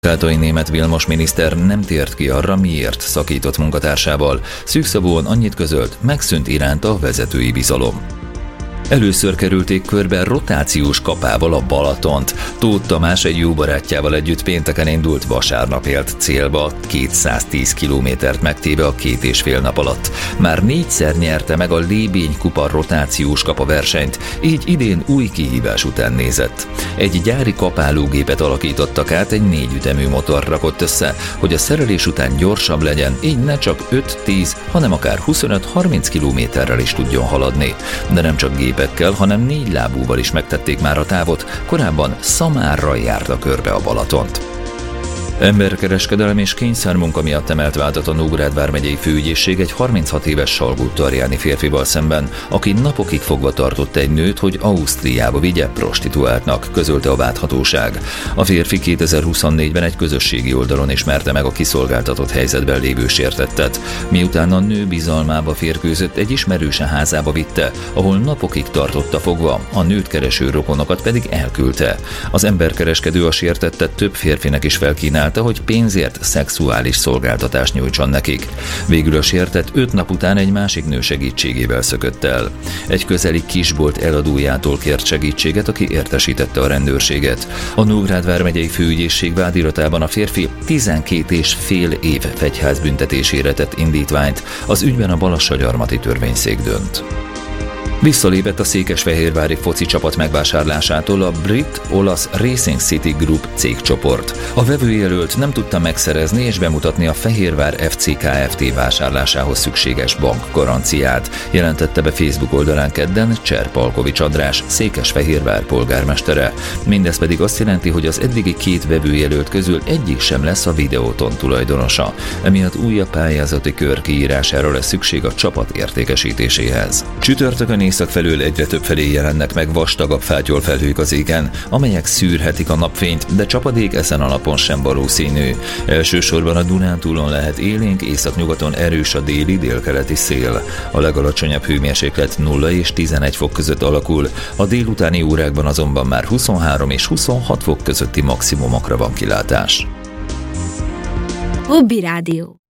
Kátai Németh Vilmos miniszter nem tért ki arra, miért szakított munkatársával. Szűkszavúan annyit közölt, megszűnt iránta a vezetői bizalom. Először kerülték körbe rotációs kapával a Balatont. Tóth Tamás egy jó barátjával együtt pénteken indult, vasárnap ért célba, 210 kilométert megtéve a 2,5 nap alatt. Már 4-szer nyerte meg a Lébény kupa rotációs kapa versenyt, így idén új kihívás után nézett. Egy gyári kapálógépet alakítottak át, egy 4 ütemű motor rakott össze, hogy a szerelés után gyorsabb legyen, így ne csak 5-10, hanem akár 25-30 kilométerrel is tudjon haladni. De nem csak gépekkel, hanem 4 lábúval is megtették már a távot, korábban szamárral járta körbe a Balatont. Emberkereskedelem és kényszermunka miatt emelt vádat a Nógrád vármegyei főügyészség egy 36 éves salgótarjáni férfival szemben, aki napokig fogva tartott egy nőt, hogy Ausztriába vigye prostituáltnak, közölte a vádhatóság. A férfi 2024-ben egy közösségi oldalon ismerte meg a kiszolgáltatott helyzetben lévő sértettet. Miután a nő bizalmába férkőzött, egy ismerőse házába vitte, ahol napokig tartotta fogva, a nőt kereső rokonokat pedig elküldte. Az emberkereskedő a sértettet több férfinek is felkínálta, hogy pénzért szexuális szolgáltatást nyújtson nekik. Végül a sértett 5 nap után egy másik nő segítségével szökött el. Egy közeli kisbolt eladójától kért segítséget, aki értesítette a rendőrséget. A Nógrád vármegyei főügyészség vádiratában a férfi 12,5 év fegyházbüntetésére tett indítványt. Az ügyben a Balassagyarmati törvényszék dönt. Visszalépett a székesfehérvári foci csapat megvásárlásától a brit-olasz Racing City Group cégcsoport. A vevőjelölt nem tudta megszerezni és bemutatni a Fehérvár FC Kft. Vásárlásához szükséges bankgaranciát, jelentette be Facebook oldalán kedden Cserpalkovics András, Székesfehérvár polgármestere. Mindez pedig azt jelenti, hogy az eddigi 2 vevőjelölt közül egyik sem lesz a Videoton tulajdonosa. Emiatt újabb pályázati kör kiírására lesz szükség a csapat értékesítéséhez. Csütörtökön észak felől egyre több felé jelennek meg vastagabb fátyolfelhők az égen, amelyek szűrhetik a napfényt, de csapadék ezen a napon sem valószínű. Elsősorban a Dunántúlon lehet élénk, északnyugaton erős a déli-délkeleti szél. A legalacsonyabb hőmérséklet 0 és 11 fok között alakul, a délutáni órákban azonban már 23 és 26 fok közötti maximumokra van kilátás. Hobby Rádió.